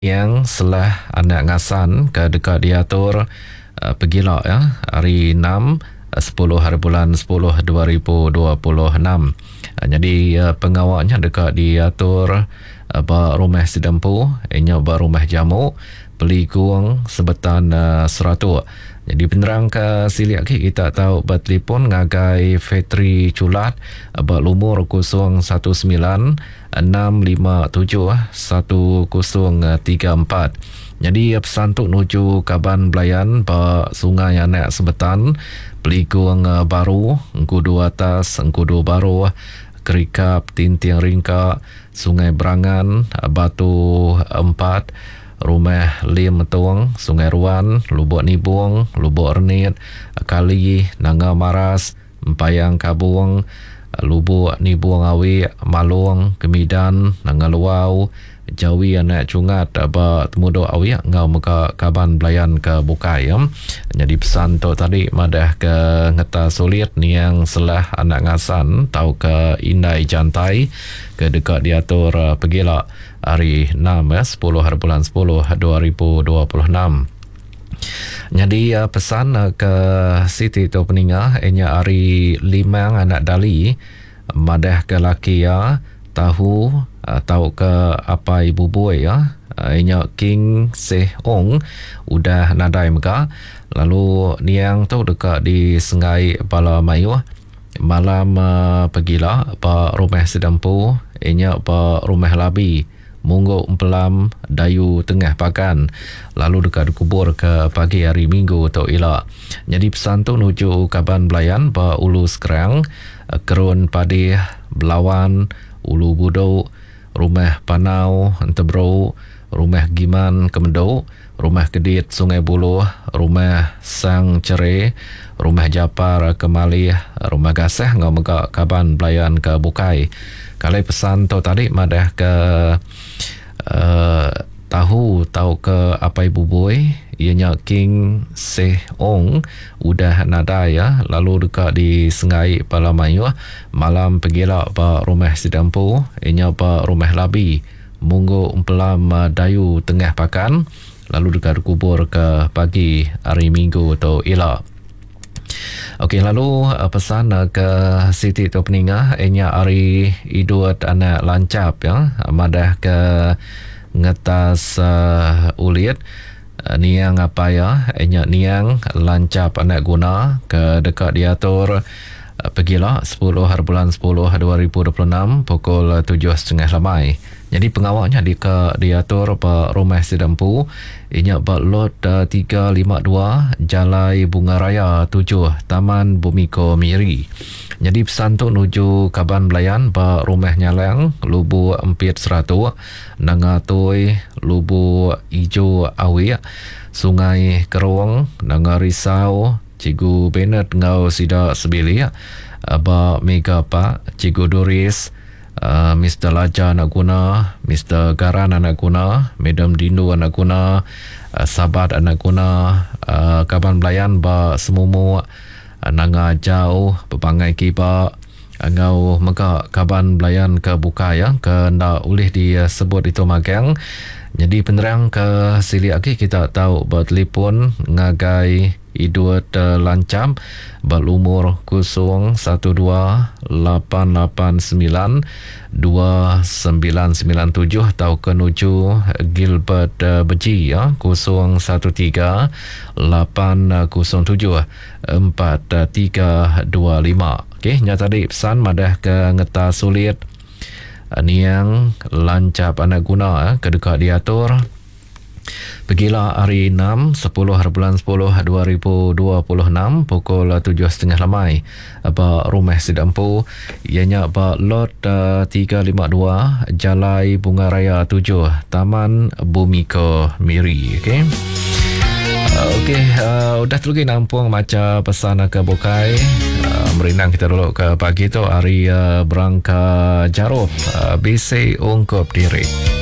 yang selah anak ngasan ke dekat diatur pergilak ya hari 6 10 hari bulan 10 2026. Jadi pengawalnya dekat diatur rumah sedempu ianya rumah jamu beli kurang sebetan 100. Jadi penerang ke siliak kita tahu bertelefon ngagai Fetri Culat lumur 019 657 1034. Jadi pesan tu nuju Kaban Belayan ba Sungai Anak Sebetan Pelikung baru Engkudu atas Engkudu baru Kerikap Tinting Ringka Sungai Berangan Batu 4 Rumah Lim Tuang Sungai Ruan Lubuk Nibung Lubuk Ernit Kali Nanga Maras Empayang Kabung Lubuk Nibung Awi Malung Kemidan Nanga Luau Jawi anak cungat temudo awi ngau muka Kaban Belayan ke Bukai ya. Jadi pesan tu tadi madah ke ngeta sulit ni yang selah anak ngasan tau ke Indai Jantai ke dekat diatur pergilak hari 6 ya 10 hari bulan 10 2026. Jadi pesan ke Siti tu peningah inya hari 5 anak dali madah ke laki ya tahu tahu ke apa ibu boy ya inya King Seh Ong udah nadai meka lalu niang tu dekat di Sengai Bala Mayu malam pergilah pa rumah sedempu inya pa rumah labi Munggu Empelam Dayu Tengah Pakan lalu dekat kubur ke pagi hari Minggu atau ilak. Jadi pesan tu nuju Kaban Belayan pa Ulu Sekerang Kerun Padih Belawan Ulu Budok Rumah Panau Entebro Rumah Giman Kemedok Rumah Kedit Sungai Buloh Rumah Sang Cere Rumah Japar Kemalih Rumah Gaseh ngau mega Kaban Belayan ke Bukai. Kalau pesan tu tadi madah ke tahu ke apa ibu boy ianya King Seh Ong udah nada ya lalu dekat di Sengai Palamayu malam pergilah pa rumah sedempu ianya pa rumah labi Munggu Empelam Dayu Tengah Pakan lalu dekat kubur ke pagi hari Minggu atau ilak. Okey, lalu pesan ke Siti tu peningah ianya hari Idut anak lancap ya madah ke ngetas ulit niang apa ya ianya niang lancap anak guna ke dekat diatur pergilah 10 hari bulan 10 2026 pukul 7.30 lamai. Jadi pengawalnya diatur pe rumah sedempu inya lot 352 Jalai Bunga Raya 7 Taman Bumiko Miri. Jadi pesan tu nuju Kaban Belayan pe rumah Nyalang Lubu Empit 100 Nangatoi Lubu Ijo Awi Sungai Keruang Nanga Risau Cikgu Bennett ngau Sida Sebili Aba Mega Pak Cikgu Doris Mr. Laja anak guna Mr. Garan anak guna Madam Dindu anak guna Sabat anak guna Kaban Belayan ba semumu Nanga Jauh Pepangai Kiba ngau mega Kaban Belayan ke Buka ya ke ndak ulih disebut itu magang. Jadi penerang ke sili lagi kita tahu bertelefon ngagai Idut lancam berumur 0188929997 tahu kenuju Gilbert Beji ya 0138074325. Okey, nyata tadi pesan madah ke ngeta sulit niang lancap anak guna ke dekat diatur pergilah hari 6 10 hari bulan 10 2026 pukul 7.30 lamai apa rumah sedempu ianya apa lot 352 Jalai Bunga Raya 7 Taman Bumiko Miri. Okey. Udah terlagi nampung macam pesan ke Bukai. Merinang kita dulu ke pagi tu hari berangka Jarup BC ungkup diri.